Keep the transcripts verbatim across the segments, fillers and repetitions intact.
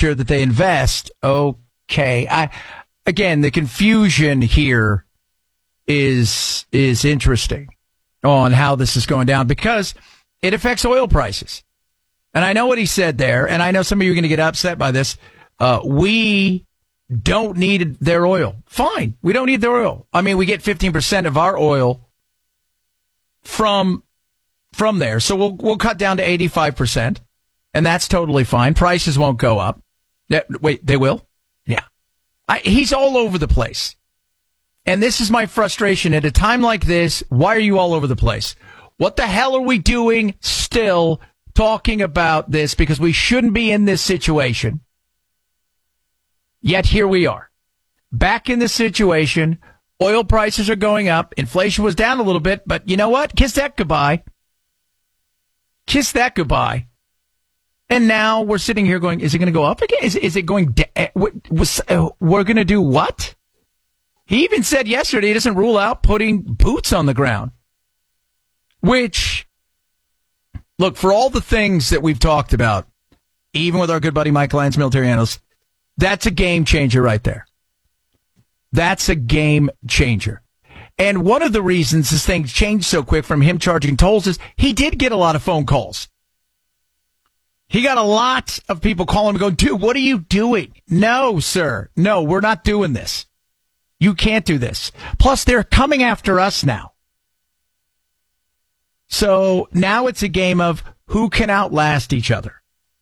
sure that they invest. Okay. I, again, the confusion here is, is interesting on how this is going down because it affects oil prices. And I know what he said there, and I know some of you are going to get upset by this. Uh, we don't need their oil. Fine. We don't need their oil. I mean, we get fifteen percent of our oil from from there. So we'll we'll cut down to eighty-five percent, and that's totally fine. Prices won't go up. Yeah, wait, they will? Yeah. I, he's all over the place. And this is my frustration. At a time like this, why are you all over the place? What the hell are we doing still talking about this? Because we shouldn't be in this situation. Yet here we are. Back in this situation. Oil prices are going up. Inflation was down a little bit, but you know what? Kiss that goodbye. Kiss that goodbye. And now we're sitting here going, is it going to go up again? Is, is it going down? We're going to do what? He even said yesterday he doesn't rule out putting boots on the ground. Which, look, for all the things that we've talked about, even with our good buddy Mike Lyons, military analyst, that's a game changer right there. That's a game changer. And one of the reasons this thing changed so quick from him charging tolls is he did get a lot of phone calls. He got a lot of people calling him going, dude, what are you doing? No, sir. No, we're not doing this. You can't do this. Plus, they're coming after us now. So now it's a game of who can outlast each other.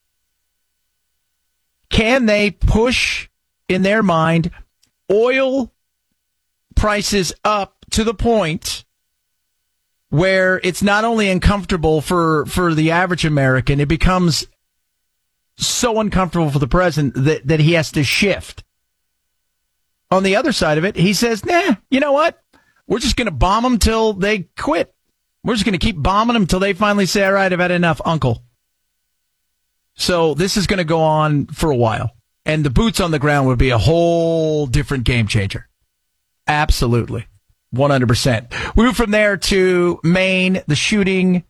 Can they push, in their mind, oil prices up to the point where it's not only uncomfortable for, for the average American, it becomes so uncomfortable for the president that, that he has to shift. On the other side of it, he says, nah, you know what? We're just going to bomb them till they quit. We're just going to keep bombing them till they finally say, all right, I've had enough, uncle. So this is going to go on for a while. And the boots on the ground would be a whole different game changer. Absolutely. one hundred percent. We move from there to Maine, the shooting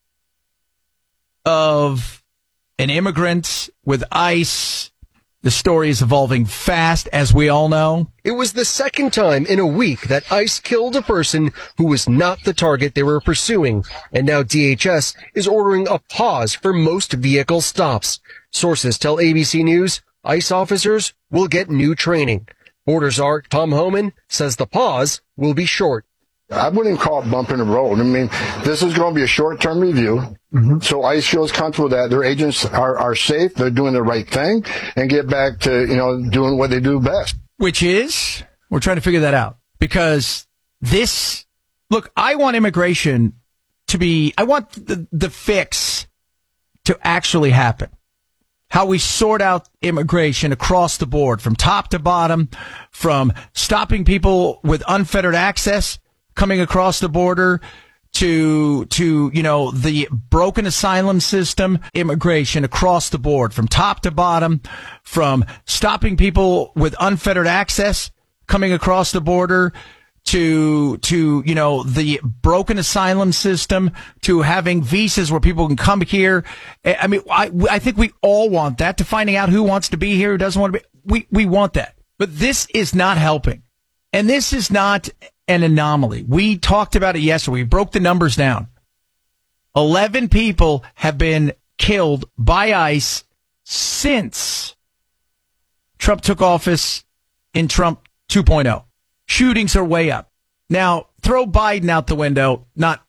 of an immigrant with ICE. The story is evolving fast, as we all know. It was the second time in a week that ICE killed a person who was not the target they were pursuing. And now D H S is ordering a pause for most vehicle stops. Sources tell A B C News ICE officers will get new training. Border Czar Tom Homan says the pause will be short. I wouldn't call it bump in the road. I mean, this is going to be a short-term review. Mm-hmm. So ICE feels comfortable that their agents are, are safe, they're doing the right thing, and get back to, you know, doing what they do best. Which is, we're trying to figure that out. Because this, look, I want immigration to be, I want the, the fix to actually happen. How we sort out immigration across the board, from top to bottom, from stopping people with unfettered access coming across the border to, to, you know, the broken asylum system, immigration across the board, from top to bottom, from stopping people with unfettered access coming across the border to, to, you know, the broken asylum system, to having visas where people can come here. I mean, I, I think we all want that, to finding out who wants to be here, who doesn't want to be. We, we want that. But this is not helping. And this is not an anomaly. We talked about it yesterday. We broke the numbers down. Eleven people have been killed by ICE since Trump took office in Trump two point oh. Shootings are way up. Now, throw Biden out the window, not,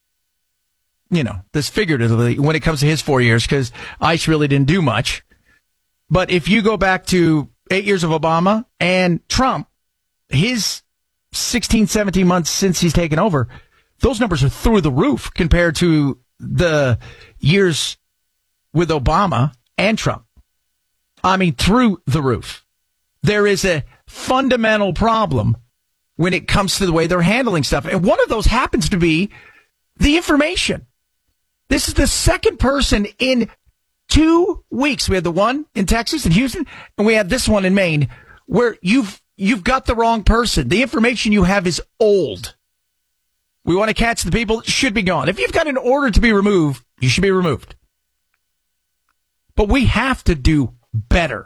you know, this figuratively when it comes to his four years, because ICE really didn't do much. But if you go back to eight years of Obama and Trump, his sixteen, seventeen months since he's taken over, those numbers are through the roof compared to the years with Obama and Trump. I mean, through the roof. There is a fundamental problem when it comes to the way they're handling stuff. And one of those happens to be the information. This is the second person in two weeks. We had the one in Texas and Houston, and we had this one in Maine, where you've You've got the wrong person. The information you have is old. We want to catch the people that should be gone. If you've got an order to be removed, you should be removed. But we have to do better.